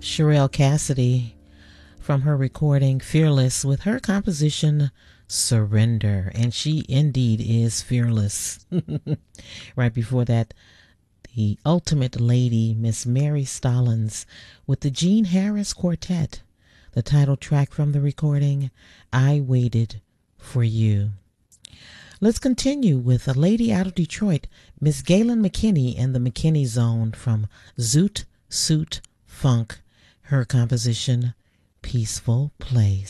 Sherelle Cassidy from her recording Fearless with her composition Surrender. And she indeed is fearless. Right before that, the ultimate lady, Miss Mary Stallings with the Gene Harris Quartet, the title track from the recording I Waited for You. Let's continue with a lady out of Detroit, Miss Galen McKinney and the McKinney Zone from Zoot Suit Funk, her composition Peaceful Place.